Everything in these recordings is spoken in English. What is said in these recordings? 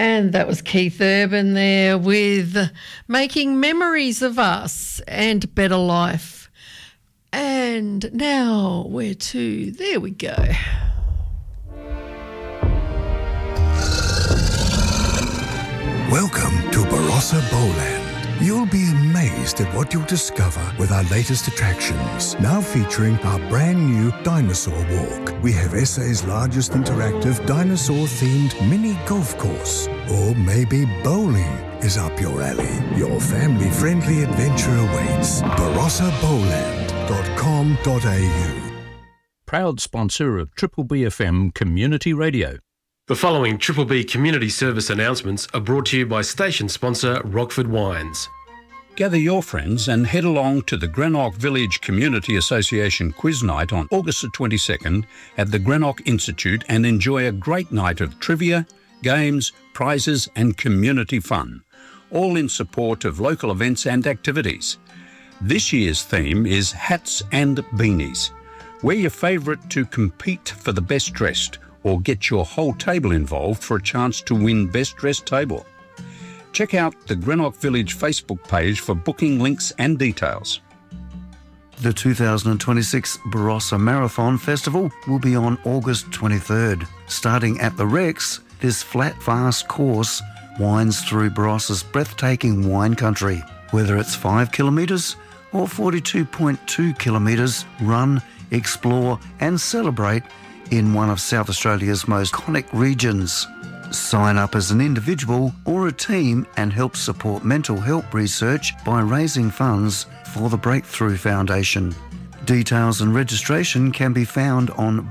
And that was Keith Urban there with Making Memories of Us and Better Life. And now where to? There we go. Welcome to Barossa Bowland. You'll be amazed at what you'll discover with our latest attractions, now featuring our brand new Dinosaur Walk. We have SA's largest interactive dinosaur-themed mini golf course. Or maybe bowling is up your alley. Your family-friendly adventure awaits. BarossaBowland.com.au. Proud sponsor of Triple B FM Community Radio. The following Triple B community service announcements are brought to you by station sponsor Rockford Wines. Gather your friends and head along to the Greenock Village Community Association Quiz Night on August the 22nd at the Greenock Institute and enjoy a great night of trivia, games, prizes and community fun, all in support of local events and activities. This year's theme is Hats and Beanies. Wear your favourite to compete for the best dressed, or get your whole table involved for a chance to win Best Dressed Table. Check out the Greenock Village Facebook page for booking links and details. The 2026 Barossa Marathon Festival will be on August 23rd. Starting at the Rex, this flat, fast course winds through Barossa's breathtaking wine country. Whether it's 5 kilometres or 42.2 kilometres, run, explore and celebrate in one of South Australia's most iconic regions. Sign up as an individual or a team and help support mental health research by raising funds for the Breakthrough Foundation. Details and registration can be found on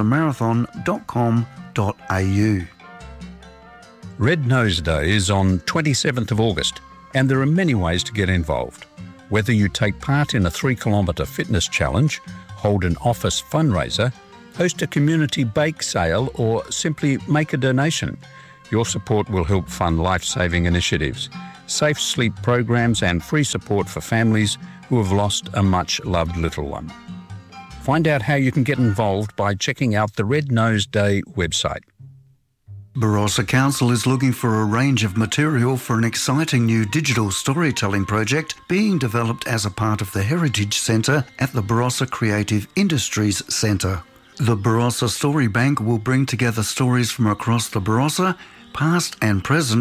barossamarathon.com.au. Red Nose Day is on 27th of August and there are many ways to get involved. Whether you take part in a 3-kilometre fitness challenge, hold an office fundraiser, host a community bake sale or simply make a donation, your support will help fund life-saving initiatives, safe sleep programs and free support for families who have lost a much-loved little one. Find out how you can get involved by checking out the Red Nose Day website. Barossa Council is looking for a range of material for an exciting new digital storytelling project being developed as a part of the Heritage Centre at the Barossa Creative Industries Centre. The Barossa Story Bank will bring together stories from across the Barossa, past and present,